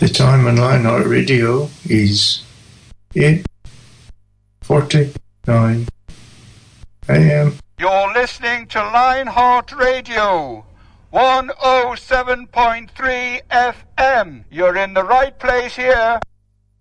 The time on Lionheart Radio is 8:49 a.m. You're listening to Lionheart Radio, 107.3 FM. You're in the right place here.